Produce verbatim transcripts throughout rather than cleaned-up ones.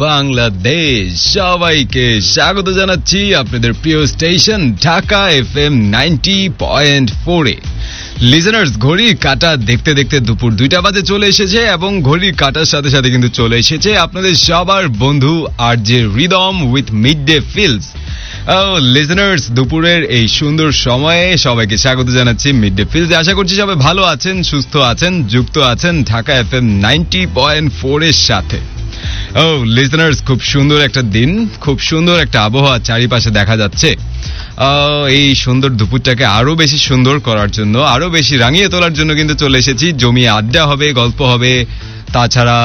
বাংলাদেশ, সবাইকে স্বাগত জানাচ্ছি আপনাদের প্রিয় station Dhaka FM ninety point four এ। লিজেনার্স, ঘড়ির কাঁটা দেখতে দেখতে দুপুর দুইটা বাজে চলে এসেছে এবং ঘড়ির কাঁটার সাথে সাথে কিন্তু চলে এসেছে আপনাদের সবার বন্ধু আর যে rhythm with mid day feels. লিজেনার্স, দুপুরের এই সুন্দর সময়ে সবাইকে স্বাগত জানাচ্ছি মিড ডে ফিলস। আশা করছি সবাই ভালো আছেন, সুস্থ আছেন, যুক্ত আছেন Dhaka FM ninety point four এর সাথে। ও লিজেনার্স, খুব সুন্দর একটা দিন, খুব সুন্দর একটা আবহাওয়া চারিপাশে দেখা যাচ্ছে। এই সুন্দর দুপুরটাকে আরো বেশি সুন্দর করার জন্য, আরো বেশি রাঙিয়ে তোলার জন্য কিন্তু চলে এসেছি। জমিয়ে আড্ডা হবে, গল্প হবে, তাছাড়া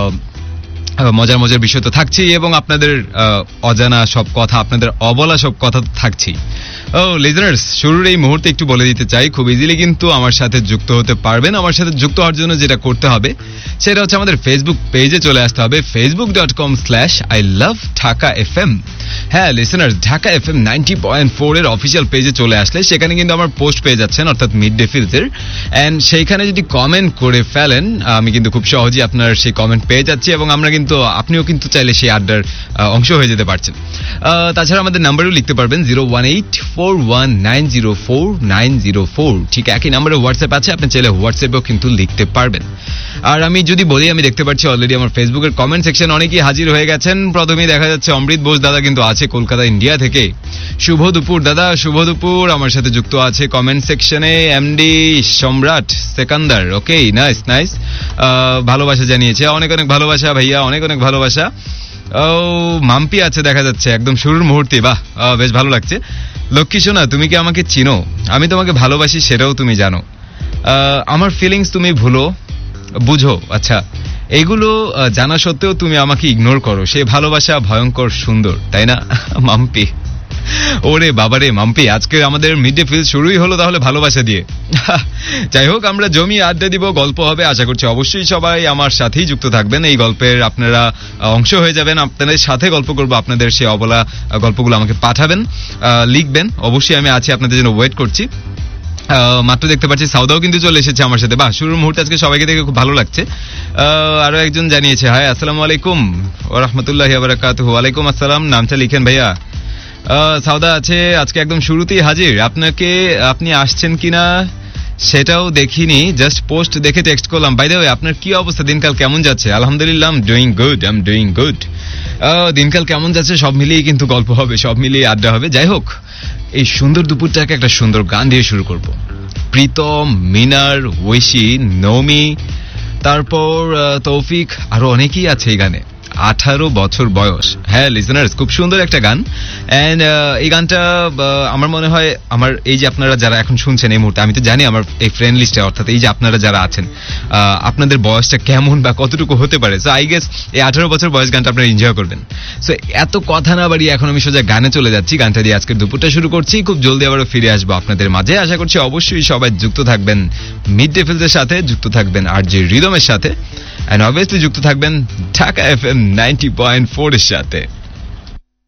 মজার মজার বিষয় তো থাকছেই এবং আপনাদের অজানা সব কথা, আপনাদের অবলা সব কথা তো থাকছেই। ও লিজেনার্স, শুরুর এই মুহূর্তে একটু বলে দিতে চাই, খুব ইজিলি কিন্তু আমার সাথে যুক্ত হতে পারবেন। আমার সাথে যুক্ত হওয়ার জন্য যেটা করতে হবে সেটা হচ্ছে আমাদের ফেসবুক পেজে চলে আসতে হবে, Facebook dot com slash I love Dhaka F M. হ্যাঁ listeners, Dhaka F M ninety point four এর অফিসিয়াল পেজে চলে আসলে সেখানে কিন্তু আমার পোস্ট পেয়ে যাচ্ছেন, অর্থাৎ মিড ডে ফিলসের। অ্যান্ড সেইখানে যদি কমেন্ট করে ফেলেন, আমি কিন্তু খুব সহজেই আপনার সেই কমেন্ট পেয়ে যাচ্ছি এবং আমরা কিন্তু, আপনিও কিন্তু চাইলে সেই আড্ডার অংশ হয়ে যেতে পারছেন। তাছাড়া আমাদের নাম্বারও লিখতে পারবেন, zero one eight four one nine zero four nine zero four. ঠিক একই নাম্বারে হোয়াটসঅ্যাপ আছে, আপনি চাইলে হোয়াটসঅ্যাপেও কিন্তু লিখতে পারবেন। আর আমি যদি বলি, আমি দেখতে পাচ্ছি অলরেডি আমার ফেসবুকের কমেন্ট সেকশন অনেকেই হাজির হয়ে গেছেন। প্রথমেই দেখা যাচ্ছে অমৃত বোস দাদা কিন্তু আছে কলকাতা ইন্ডিয়া থেকে। শুভ দুপুর দাদা, শুভ দুপুর, আমার সাথে যুক্ত আছে কমেন্ট সেকশনে এমডি সম্রাট সেকান্দার। ওকে, নাইস নাইস, ভালোবাসা জানিয়েছে, অনেক অনেক ভালোবাসা ভাইয়া, অনেক অনেক ভালোবাসা। ও মাম্পি আছে দেখা যাচ্ছে একদম শুরুর মুহূর্তে, বাহ বেশ ভালো লাগছে। লক্ষ্মী সোনা, তুমি কি আমাকে চিনো? আমি তোমাকে ভালোবাসি সেটাও তুমি জানো। আমার ফিলিংস তুমি ভুলো, বুঝো, আচ্ছা এগুলো জানা সত্ত্বেও তুমি আমাকে ইগনোর করো, সে ভালোবাসা ভয়ঙ্কর সুন্দর, তাই না মাম্পি? ওরে বাবারে মাম্পি, আজকে আমাদের মিড ডে ফিল শুরুই হলো তাহলে ভালোবাসা দিয়ে। যাই হোক, আমরা জমি আড্ডা দিব, গল্প হবে। আশা করছি অবশ্যই সবাই আমার সাথেই যুক্ত থাকবেন, এই গল্পের আপনারা অংশ হয়ে যাবেন। আপনাদের সাথে গল্প করবো, আপনাদের সেই অবলা গল্পগুলো আমাকে পাঠাবেন, লিখবেন, অবশ্যই আমি আছি আপনাদের জন্য, ওয়েট করছি। মাত্র দেখতে পাচ্ছি সাউদাও কিন্তু চলে এসেছে আমার সাথে। বাহ, শুরুর মুহূর্তে আজকে সবাইকে দেখে খুব ভালো লাগছে। আরো একজন জানিয়েছে, হাই আসসালামু আলাইকুম ওয়া রাহমাতুল্লাহি ওয়া বারাকাতুহু। ওয়ালাইকুম আসসালাম, নামটা লিখেন ভাইয়া। সাউদা আছে আজকে একদম শুরুতেই হাজির। আপনাকে, আপনি আসছেন কিনা সেটাও দেখিনি, জাস্ট পোস্ট দেখে টেক্সট করলাম। বাই দ্য ওয়ে, আপনার কি অবস্থা, দিনকাল কেমন যাচ্ছে? আলহামদুলিল্লাহ, I am doing good, I am doing good. দিনকাল কেমন যাচ্ছে সব মিলিয়ে কিন্তু গল্প হবে, সব মিলিয়ে আড্ডা হবে। যাই হোক, এই সুন্দর দুপুরটাকে একটা সুন্দর গান দিয়ে শুরু করব। প্রীতম, মিনার, ঐশী, নৌমি, তারপর তৌফিক, আরো অনেকেই আছে এই গানে। আঠারো বছর বয়স। হ্যাঁ লিসেনার্স, খুব সুন্দর একটা গান। অ্যান্ড এই গানটা আমার মনে হয়, আমার এই যে আপনারা যারা এখন শুনছেন এই মুহূর্তে, আমি তো জানি আমার এই ফ্রেন্ড লিস্টে, অর্থাৎ এই যে আপনারা যারা আছেন, আপনাদের বয়সটা কেমন বা কতটুকু হতে পারে। সো আই গেস এই আঠারো বছর বয়স গানটা আপনারা এনজয় করবেন। সো এত কথা না বাড়িয়ে এখন আমি সোজা গানে চলে যাচ্ছি। গানটা দিয়ে আজকের দুপুরটা শুরু করছি, খুব জলদি আবারও ফিরে আসবো আপনাদের মাঝে। আশা করছি অবশ্যই সবাই যুক্ত থাকবেন মিড ডে ফিলসের সাথে, যুক্ত থাকবেন আর যে রিদমের সাথে, অ্যান্ড অবভিয়াসলি যুক্ত থাকবেন Dhaka F M ninety point four এর সাথে।